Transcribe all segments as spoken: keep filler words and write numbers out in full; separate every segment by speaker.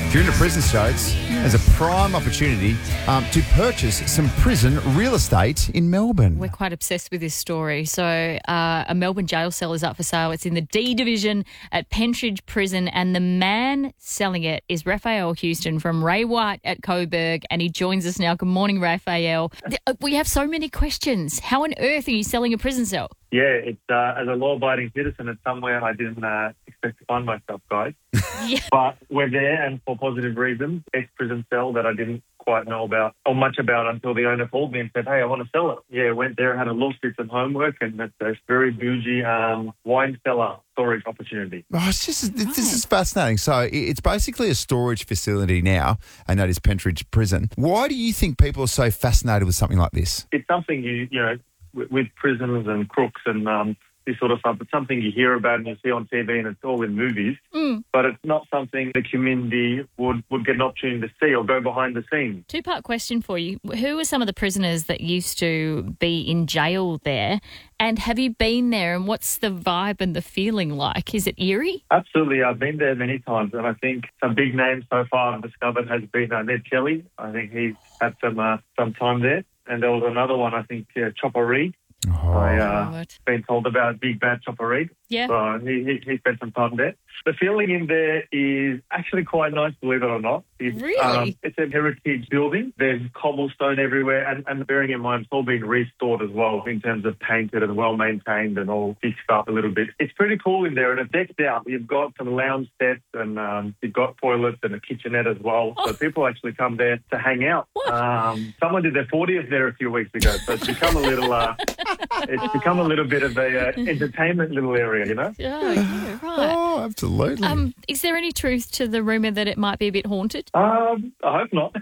Speaker 1: During the prison shows, there's a prime opportunity um, to purchase some prison real estate in Melbourne.
Speaker 2: We're quite obsessed with this story. So uh, a Melbourne jail cell is up for sale. It's in the D division at Pentridge Prison, and the man selling it is Raphael Houston from Ray White at Coburg, and he joins us now. Good morning, Raphael. We have so many questions. How on earth are you selling a prison cell?
Speaker 3: Yeah, it's uh, as a law-abiding citizen, it's somewhere I didn't uh, expect to find myself, guys.
Speaker 2: Yeah.
Speaker 3: But we're there, and for positive reasons, ex-prison cell that I didn't quite know about or much about until the owner called me and said, hey, I want to sell it. Yeah, went there, had a look, did some homework, and it's a very bougie um, wine cellar storage opportunity.
Speaker 1: Oh, it's just, this is fascinating. So it's basically a storage facility now, and that is Pentridge Prison. Why do you think people are so fascinated with something like this?
Speaker 3: It's something you, you know, with, with prisons and crooks and um, this sort of stuff. It's something you hear about and you see on T V, and it's all in movies.
Speaker 2: Mm.
Speaker 3: But it's not something the community would, would get an opportunity to see or go behind the scenes.
Speaker 2: Two-part question for you. Who are some of the prisoners that used to be in jail there? And have you been there, and what's the vibe and the feeling like? Is it eerie?
Speaker 3: Absolutely. I've been there many times, and I think some big names so far I've discovered has been uh, Ned Kelly. I think he's had some uh, some time there. And there was another one, I think, uh, Chopper Reed.
Speaker 1: Oh.
Speaker 3: I uh, been told about Big Bad Chopper Reed.
Speaker 2: Yeah.
Speaker 3: So he, he, he spent some time there. The feeling in there is actually quite nice, believe it or not. It's,
Speaker 2: Really?
Speaker 3: Um, it's a heritage building. There's cobblestone everywhere, and, and bearing in mind, it's all been restored as well in terms of painted and well-maintained and all fixed up a little bit. It's pretty cool in there, and it's decked out. You've got some lounge sets, and um, you've got toilets and a kitchenette as well.
Speaker 2: Oh.
Speaker 3: So people actually come there to hang out.
Speaker 2: What?
Speaker 3: Um, someone did their fortieth there a few weeks ago, so it's become a little... Uh, It's become a little bit of a uh, entertainment little area, you know?
Speaker 2: Oh, yeah, right.
Speaker 1: Oh, absolutely.
Speaker 2: Um, is there any truth to the rumour that it might be a bit haunted?
Speaker 3: Um, I hope not.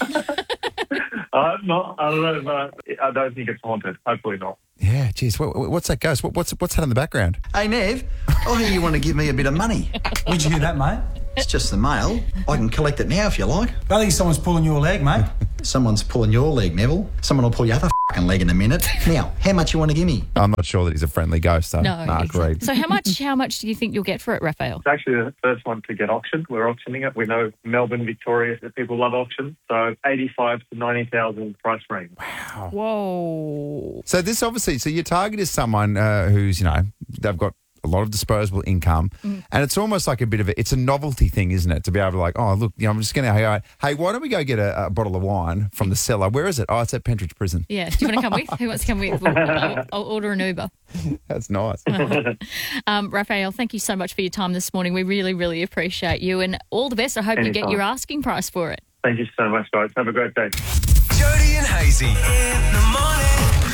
Speaker 3: I hope not. I don't know. But I don't think it's haunted. Hopefully not.
Speaker 1: yeah, geez. What, what's that ghost? What, what's what's that in the background?
Speaker 4: Hey, Nev, I hear you want to give me a bit of money.
Speaker 5: Where'd you hear that, mate?
Speaker 4: It's just the mail. I can collect it now if you like.
Speaker 5: I think someone's pulling your leg, mate.
Speaker 4: Someone's pulling your leg, Neville. Someone will pull your other f***ing leg in a minute. Now, how much you want to give me?
Speaker 1: I'm not sure that he's a friendly ghost, though.
Speaker 2: No.
Speaker 1: Mark
Speaker 2: exactly.
Speaker 1: Reed.
Speaker 2: So how much how much do you think you'll get for it, Raphael?
Speaker 3: It's actually the first one to get auctioned. We're auctioning it. We know Melbourne, Victoria, that people love auctions. So eighty-five to ninety thousand price range.
Speaker 2: Whoa.
Speaker 1: So this obviously, so your target is someone uh, who's, you know, they've got a lot of disposable income,
Speaker 2: Mm.
Speaker 1: and it's almost like a bit of a, it's a novelty thing, isn't it? To be able to like, oh, look, you know, I'm just going to go, hey, why don't we go get a, a bottle of wine from the cellar? Where is it? Oh, it's at Pentridge Prison.
Speaker 2: Yeah. Do you want to come with? Who wants to come with? We'll, I'll, I'll order an Uber.
Speaker 1: That's nice.
Speaker 2: Um, Raphael, thank you so much for your time this morning. We really, really appreciate you, and all the best. I hope you get
Speaker 3: Anytime.
Speaker 2: your asking price for it.
Speaker 3: Thank you so much, guys. Have a great day.
Speaker 6: Jody and Hazy in the morning.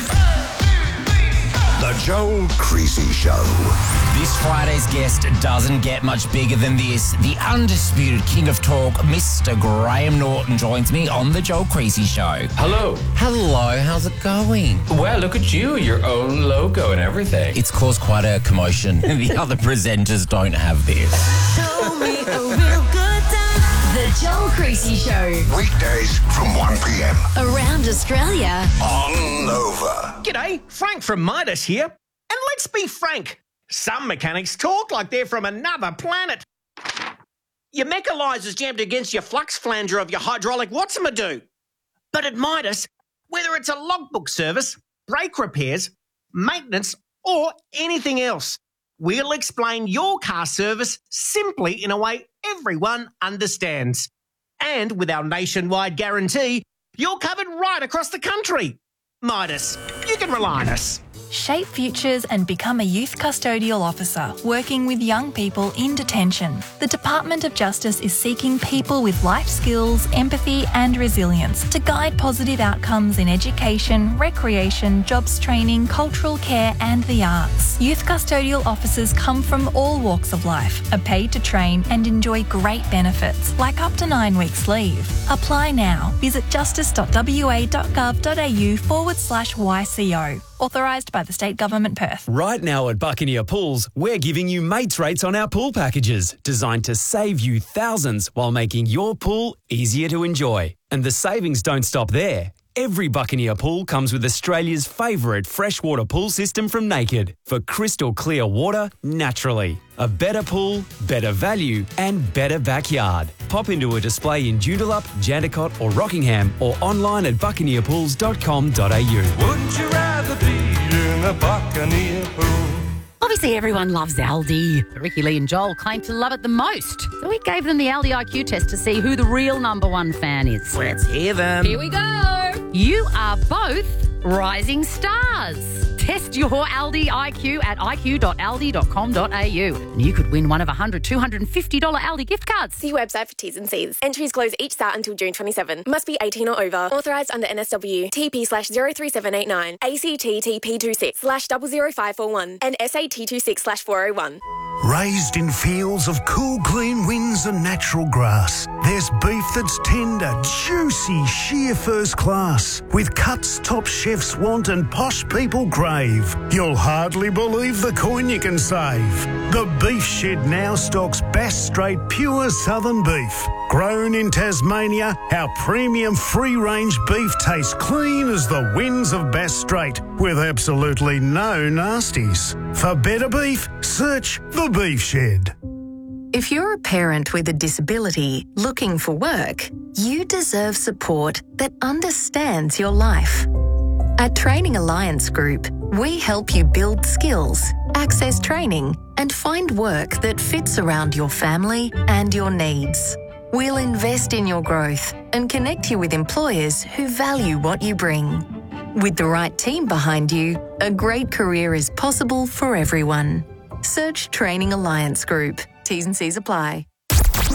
Speaker 7: The Joel Creasy Show.
Speaker 8: This Friday's guest doesn't get much bigger than this. The undisputed king of talk, Mister Graham Norton, joins me on the Joel Creasy Show.
Speaker 9: Hello.
Speaker 8: Hello, how's it going?
Speaker 9: Well, look at you, your own logo and everything.
Speaker 8: It's caused quite a commotion. The other presenters don't have this.
Speaker 10: Show me a real good time. The Joel Creasy Show.
Speaker 7: Weekdays from one p.m.
Speaker 10: Around Australia.
Speaker 7: on Nova.
Speaker 11: G'day, Frank from Midas here. And let's be frank, some mechanics talk like they're from another planet. Your mechanizer's jammed against your flux flanger of your hydraulic what's-a-do. But at Midas, whether it's a logbook service, brake repairs, maintenance, or anything else, we'll explain your car service simply in a way everyone understands. And with our nationwide guarantee, you're covered right across the country. Midas, you can rely on us.
Speaker 12: Shape futures and become a youth custodial officer working with young people in detention. The Department of Justice is seeking people with life skills, empathy and resilience to guide positive outcomes in education, recreation, jobs training, cultural care and the arts. Youth custodial officers come from all walks of life, are paid to train and enjoy great benefits like up to nine weeks leave. Apply now. Visit justice.wa.gov.au forward slash YCO. Authorised by the State Government Perth.
Speaker 13: Right now at Buccaneer Pools, we're giving you mates rates on our pool packages, designed to save you thousands while making your pool easier to enjoy. And the savings don't stop there. Every Buccaneer pool comes with Australia's favourite freshwater pool system from Naked for crystal clear water naturally. A better pool, better value and better backyard. Pop into a display in Joondalup, Jandakot or Rockingham or online at buccaneer pools dot com dot a u.
Speaker 6: Wouldn't you rather be in a Buccaneer pool?
Speaker 14: Obviously, everyone loves Aldi. Ricky Lee and Joel claim to love it the most. So we gave them the Aldi I Q test to see who the real number one fan is.
Speaker 11: Let's hear them.
Speaker 14: Here we go. You are both rising stars. Test your Aldi I Q at i q dot aldi dot com dot a u. And you could win one of one hundred, two hundred fifty dollars Aldi gift cards.
Speaker 15: See website for T's and C's. Entries close each start until June twenty-seventh. Must be eighteen or over. Authorised under N S W. T P slash zero three seven eight nine. A C T T P two six slash double zero five four one. And S A T two six slash four oh one.
Speaker 16: Raised in fields of cool, clean winds and natural grass, there's beef that's tender, juicy, sheer first class, with cuts top chefs want and posh people crave. You'll hardly believe the coin you can save. The Beef Shed now stocks Bass Strait pure southern beef. Grown in Tasmania, our premium free-range beef tastes clean as the winds of Bass Strait, with absolutely no nasties. For better beef, search The Beef Shed.
Speaker 17: If you're a parent with a disability looking for work, you deserve support that understands your life. At Training Alliance Group, we help you build skills, access training, and find work that fits around your family and your needs. We'll invest in your growth and connect you with employers who value what you bring. With the right team behind you, a great career is possible for everyone. Search Training Alliance Group. T's and C's apply.